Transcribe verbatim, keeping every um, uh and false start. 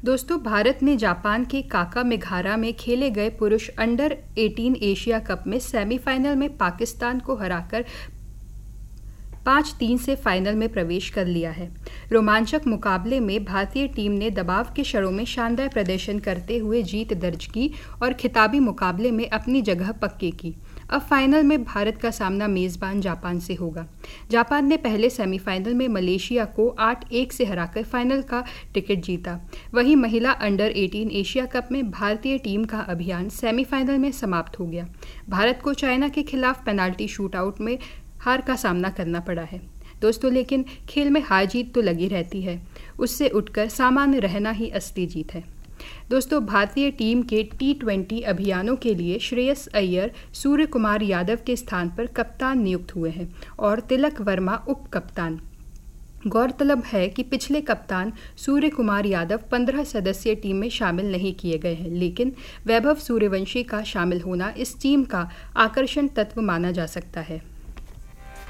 दोस्तों, भारत ने जापान के काकामिगारा में खेले गए पुरुष अंडर अठारह एशिया कप में सेमीफाइनल में पाकिस्तान को हराकर पाँच तीन से फाइनल में प्रवेश कर लिया है। रोमांचक मुकाबले में भारतीय टीम ने दबाव के क्षणों में शानदार प्रदर्शन करते हुए जीत दर्ज की और खिताबी मुकाबले में अपनी जगह पक्की की। अब फाइनल में भारत का सामना मेज़बान जापान से होगा। जापान ने पहले सेमीफाइनल में मलेशिया को आठ एक से हराकर फाइनल का टिकट जीता। वहीं महिला अंडर अठारह एशिया कप में भारतीय टीम का अभियान सेमीफाइनल में समाप्त हो गया। भारत को चाइना के खिलाफ पेनाल्टी शूटआउट में हार का सामना करना पड़ा है। दोस्तों, लेकिन खेल में हार जीत तो लगी रहती है, उससे उठकर सामान्य रहना ही असली जीत है। दोस्तों, भारतीय टीम के टी ट्वेंटी अभियानों के लिए श्रेयस अय्यर सूर्य कुमार यादव के स्थान पर कप्तान नियुक्त हुए हैं और तिलक वर्मा उप कप्तान। गौरतलब है कि पिछले कप्तान सूर्य कुमार यादव पंद्रह सदस्यीय टीम में शामिल नहीं किए गए हैं, लेकिन वैभव सूर्यवंशी का शामिल होना इस टीम का आकर्षण तत्व माना जा सकता है।